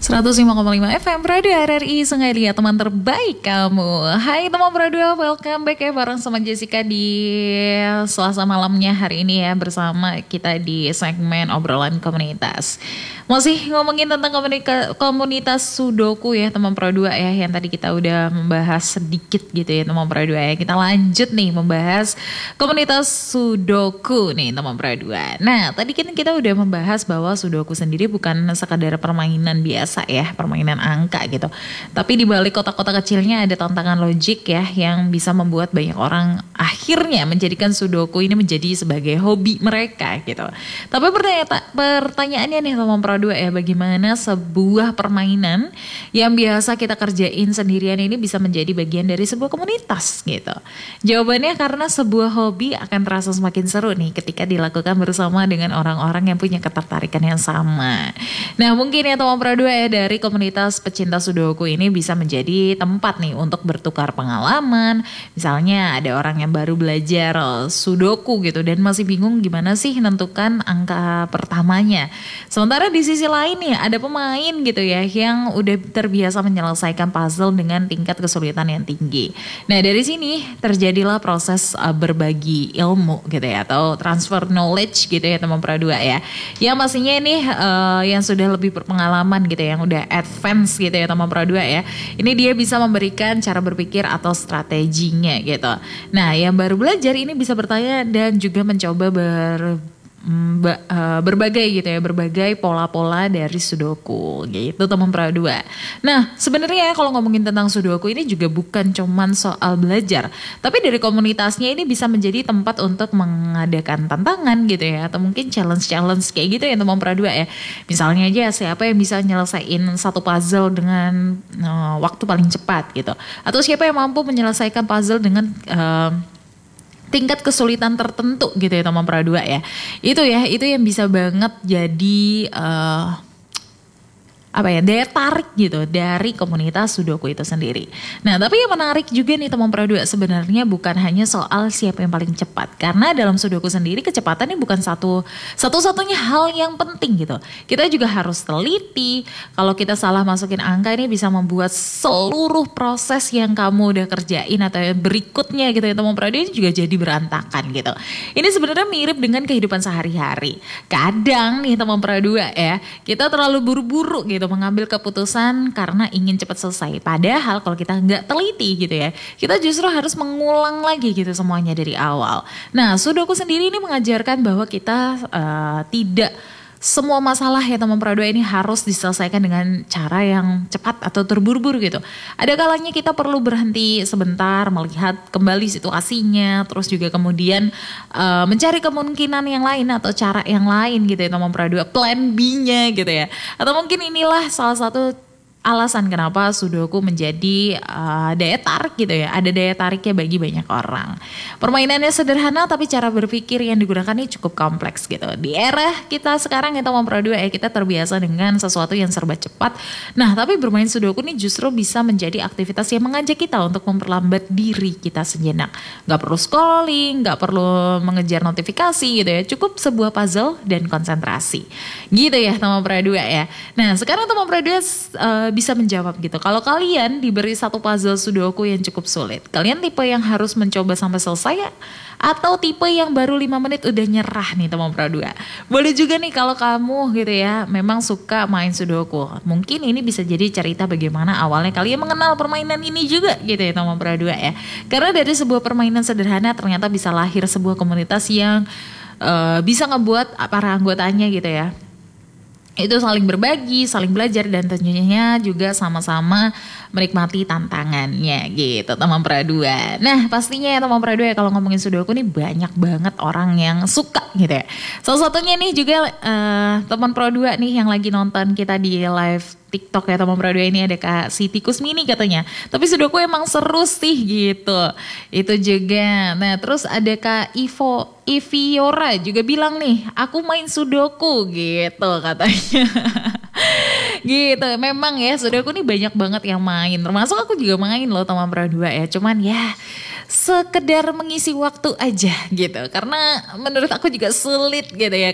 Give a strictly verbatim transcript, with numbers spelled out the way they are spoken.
seratus lima koma lima F M Radio R R I Sungai Liat, teman terbaik kamu. Hai teman berdua, welcome back ya bareng sama Jessica di Selasa malamnya hari ini ya, bersama kita di segmen obrolan komunitas. Masih ngomongin tentang komunika- komunitas Sudoku ya teman berdua ya, yang tadi kita udah membahas sedikit gitu ya teman berdua ya. Kita lanjut nih membahas komunitas Sudoku nih teman berdua. Nah tadi kan kita udah membahas bahwa Sudoku sendiri bukan sekadar permainan biasa ya, permainan angka gitu. Tapi di balik kotak-kotak kecilnya ada tantangan logik ya, yang bisa membuat banyak orang akhirnya menjadikan Sudoku ini menjadi sebagai hobi mereka gitu. Tapi pertanya- pertanyaannya nih teman berdua ya, bagaimana sebuah permainan yang biasa kita kerjain sendirian ini bisa menjadi bagian dari sebuah komunitas gitu. Jawabannya karena sebuah hobi akan terasa semakin seru nih ketika dilakukan bersama dengan orang-orang yang punya ketertarikan yang sama. Nah mungkin ya teman berdua ya, dari komunitas pecinta Sudoku ini bisa menjadi tempat nih untuk bertukar pengalaman. Misalnya ada orang yang baru belajar Sudoku gitu dan masih bingung gimana sih nentukan angka pertamanya. Sementara di sisi lain nih ada pemain gitu ya yang udah terbiasa menyelesaikan puzzle dengan tingkat kesulitan yang tinggi. Nah dari sini terjadilah proses uh, berbagi ilmu gitu ya, atau transfer knowledge gitu ya teman berdua ya. Yang pastinya ini uh, yang sudah lebih berpengalaman gitu ya, yang udah advance gitu ya teman berdua ya. Ini dia bisa memberikan cara berpikir atau strateginya gitu. Nah yang baru belajar ini bisa bertanya dan juga mencoba ber Ba, uh, berbagai gitu ya, berbagai pola-pola dari Sudoku gitu teman berdua. Nah sebenarnya kalau ngomongin tentang Sudoku ini juga bukan cuman soal belajar, tapi dari komunitasnya ini bisa menjadi tempat untuk mengadakan tantangan gitu ya, atau mungkin challenge-challenge kayak gitu ya teman berdua ya. Misalnya aja siapa yang bisa nyelesain satu puzzle dengan uh, waktu paling cepat gitu, atau siapa yang mampu menyelesaikan puzzle dengan uh, tingkat kesulitan tertentu gitu ya teman berdua ya. Itu ya, itu yang bisa banget jadi uh, apa ya, daya tarik gitu dari komunitas Sudoku itu sendiri. Nah tapi yang menarik juga nih teman berdua, sebenarnya bukan hanya soal siapa yang paling cepat. Karena dalam Sudoku sendiri kecepatan ini bukan satu satu-satunya hal yang penting gitu. Kita juga harus teliti. Kalau kita salah masukin angka ini bisa membuat seluruh proses yang kamu udah kerjain atau yang berikutnya gitu ya teman berdua ini juga jadi berantakan gitu. Ini sebenarnya mirip dengan kehidupan sehari-hari. Kadang nih teman berdua ya, kita terlalu buru-buru gitu mengambil keputusan karena ingin cepat selesai. Padahal kalau kita nggak teliti gitu ya, kita justru harus mengulang lagi gitu semuanya dari awal. Nah Sudoku sendiri ini mengajarkan bahwa kita uh, tidak semua masalah ya teman berdua ini harus diselesaikan dengan cara yang cepat atau terburu-buru gitu. Ada kalanya kita perlu berhenti sebentar, melihat kembali situasinya, terus juga kemudian uh, mencari kemungkinan yang lain atau cara yang lain gitu ya teman berdua, plan B-nya gitu ya. Atau mungkin inilah salah satu alasan kenapa Sudoku menjadi uh, daya tarik gitu ya. Ada daya tariknya bagi banyak orang. Permainannya sederhana tapi cara berpikir yang digunakan ini cukup kompleks gitu. Di era kita sekarang ya teman berdua ya, kita terbiasa dengan sesuatu yang serba cepat. Nah tapi bermain Sudoku ini justru bisa menjadi aktivitas yang mengajak kita untuk memperlambat diri kita sejenak. Gak perlu scrolling, gak perlu mengejar notifikasi gitu ya. Cukup sebuah puzzle dan konsentrasi. Gitu ya teman berdua ya. Nah sekarang teman berdua uh, bisa menjawab gitu. Kalau kalian diberi satu puzzle Sudoku yang cukup sulit, kalian tipe yang harus mencoba sampai selesai ya? Atau tipe yang baru lima menit udah nyerah nih teman berdua? Boleh juga nih kalau kamu gitu ya memang suka main Sudoku. Mungkin ini bisa jadi cerita bagaimana awalnya kalian mengenal permainan ini juga gitu ya teman berdua ya. Karena dari sebuah permainan sederhana ternyata bisa lahir sebuah komunitas yang uh, bisa ngebuat para anggotanya gitu ya itu saling berbagi, saling belajar, dan tentunya juga sama-sama menikmati tantangannya gitu teman berdua. Nah pastinya ya teman berdua ya, kalau ngomongin Sudoku nih banyak banget orang yang suka gitu ya. Salah satunya nih juga uh, teman berdua nih yang lagi nonton kita di live TikTok ya teman berdua, ini ada Kak Siti Kusmini katanya. Tapi Sudoku emang seru sih gitu. Itu juga. Nah terus ada Kak Ivo Iviora juga bilang nih, aku main Sudoku gitu katanya. Gitu. Memang ya Sudoku nih banyak banget yang main. Termasuk aku juga main loh teman berdua ya. Cuman ya sekedar mengisi waktu aja gitu. Karena menurut aku juga sulit gitu ya.